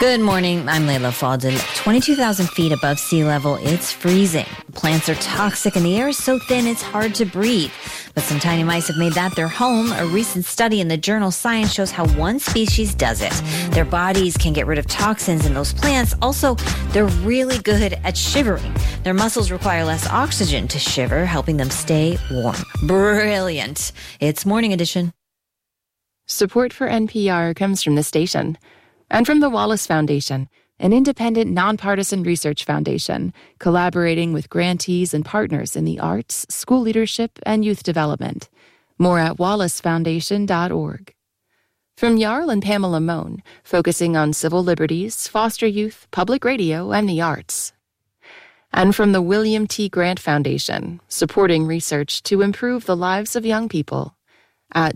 Good morning. I'm Layla Fadel. 22,000 feet above sea level, it's freezing. Plants are toxic and the air is so thin it's hard to breathe. But some tiny mice have made that their home. A recent study in the journal Science shows how one species does it. Their bodies can get rid of toxins in those plants. Also, they're really good at shivering. Their muscles require less oxygen to shiver, helping them stay warm. Brilliant. It's Morning Edition. Support for NPR comes from the station and from the Wallace Foundation, an independent, nonpartisan research foundation collaborating with grantees and partners in the arts, school leadership, and youth development. More at wallacefoundation.org. From Jarl and Pamela Mohn, focusing on civil liberties, foster youth, public radio, and the arts. And from the William T. Grant Foundation, supporting research to improve the lives of young people at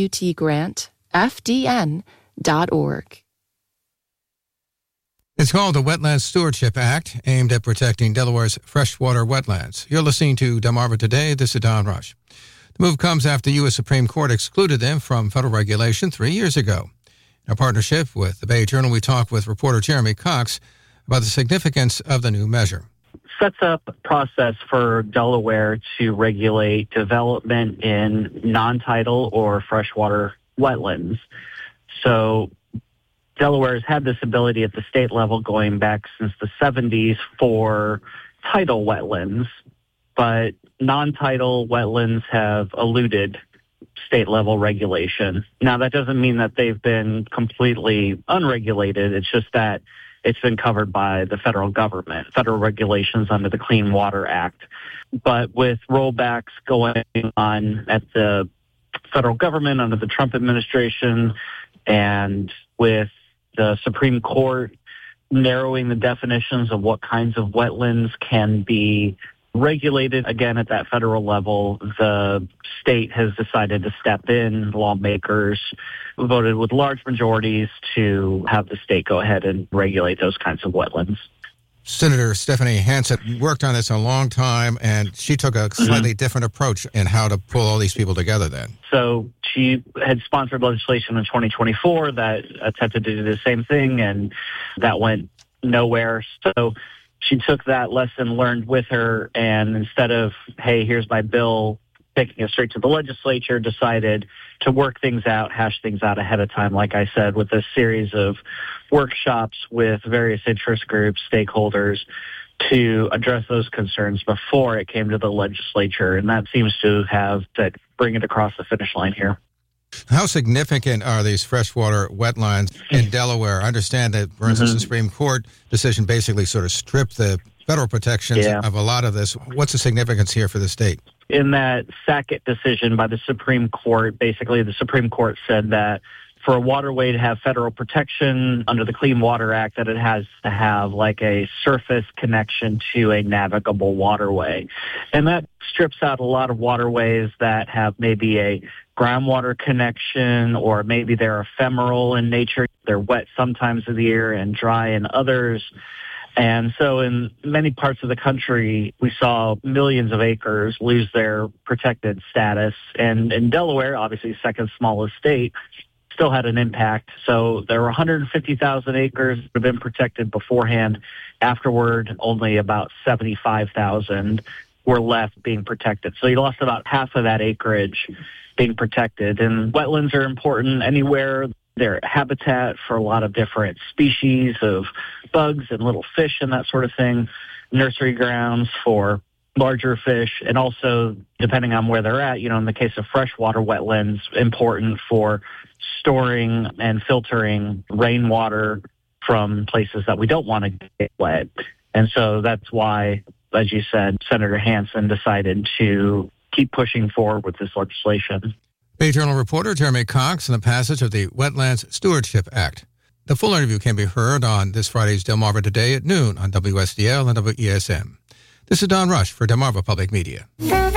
wtgrantfdn.org. It's called the Wetlands Stewardship Act, aimed at protecting Delaware's freshwater wetlands. You're listening to Delmarva Today. This is Don Rush. The move comes after the U.S. Supreme Court excluded them from federal regulation 3 years ago. In a partnership with the Bay Journal, we talked with reporter Jeremy Cox about the significance of the new measure. Sets up a process for Delaware to regulate development in non-tidal or freshwater wetlands. So Delaware has had this ability at the state level going back since the 70s for tidal wetlands, but non-tidal wetlands have eluded state-level regulation. Now, that doesn't mean that they've been completely unregulated. It's just that it's been covered by the federal government, federal regulations under the Clean Water Act. But with rollbacks going on at the federal government under the Trump administration, and with the Supreme Court narrowing the definitions of what kinds of wetlands can be regulated again at that federal level, the state has decided to step in. Lawmakers voted with large majorities to have the state go ahead and regulate those kinds of wetlands. Senator Stephanie Hansen worked on this a long time, and she took a slightly different approach in how to pull all these people together then. So she had sponsored legislation in 2024 that attempted to do the same thing, and that went nowhere. So she took that lesson learned with her, and instead of, hey, here's my bill, taking it straight to the legislature, decided to work things out, hash things out ahead of time, like I said, with a series of workshops with various interest groups, stakeholders, to address those concerns before it came to the legislature. And that seems to have that bring it across the finish line here. How significant are these freshwater wetlands in Delaware? I understand that, for instance, the Supreme Court decision basically sort of stripped the federal protections of a lot of this. What's the significance here for the state? In that Sackett decision by the Supreme Court, basically the Supreme Court said that for a waterway to have federal protection under the Clean Water Act, that it has to have like a surface connection to a navigable waterway. And that strips out a lot of waterways that have maybe a groundwater connection, or maybe they're ephemeral in nature. They're wet sometimes of the year and dry in others. And so in many parts of the country, we saw millions of acres lose their protected status. And in Delaware, obviously second smallest state, still had an impact. So there were 150,000 acres that have been protected beforehand. Afterward, only about 75,000 were left being protected. So you lost about half of that acreage being protected. And wetlands are important anywhere. They're habitat for a lot of different species of bugs and little fish and that sort of thing, nursery grounds for larger fish, and also, depending on where they're at, in the case of freshwater wetlands, important for storing and filtering rainwater from places that we don't want to get wet. And so that's why, as you said, Senator Hansen decided to keep pushing forward with this legislation. Bay Journal reporter Jeremy Cox on the passage of the Wetlands Stewardship Act. The full interview can be heard on this Friday's Delmarva Today at noon on WSDL and WESM. This is Don Rush for Delmarva Public Media.